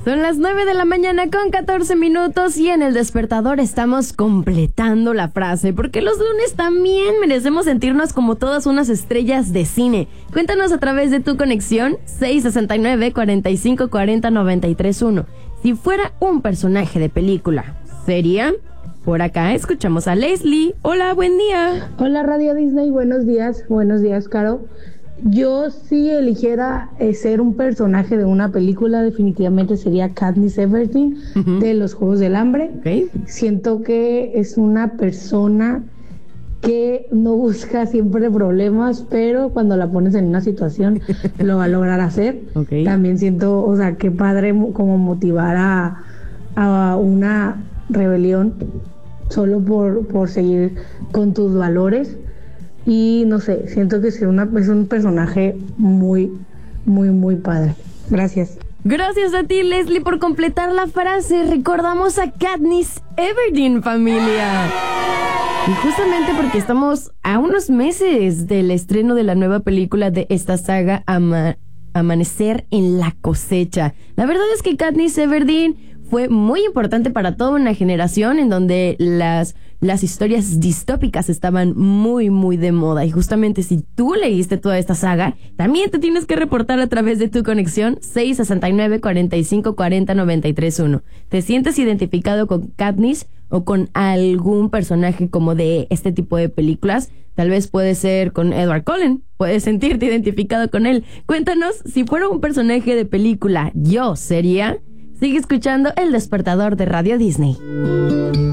Son las 9 de la mañana con 14 minutos y en El Despertador estamos completando la frase, porque los lunes también merecemos sentirnos como todas unas estrellas de cine. Cuéntanos a través de tu conexión 669-4540-931. Si fuera un personaje de película, ¿sería? Por acá escuchamos a Leslie. Hola, buen día. Hola Radio Disney, buenos días, Caro. Yo si eligiera ser un personaje de una película, definitivamente sería Katniss Everdeen de los Juegos del Hambre. Okay. Siento que es una persona que no busca siempre problemas, pero cuando la pones en una situación lo va a lograr hacer. Okay. También siento, o sea, qué padre como motivar a una rebelión solo por seguir con tus valores. Y no sé, siento que es un personaje muy, muy, muy padre. Gracias. Gracias a ti, Leslie, por completar la frase. Recordamos a Katniss Everdeen, familia. Y justamente porque estamos a unos meses del estreno de la nueva película de esta saga, Amanecer en la Cosecha. La verdad es que Katniss Everdeen fue muy importante para toda una generación en donde las historias distópicas estaban muy, muy de moda. Y justamente si tú leíste toda esta saga, también te tienes que reportar a través de tu conexión 669-4540-931. ¿Te sientes identificado con Katniss o con algún personaje como de este tipo de películas? Tal vez puede ser con Edward Cullen. Puedes sentirte identificado con él. Cuéntanos, si fuera un personaje de película, ¿yo sería? Sigue escuchando El Despertador de Radio Disney.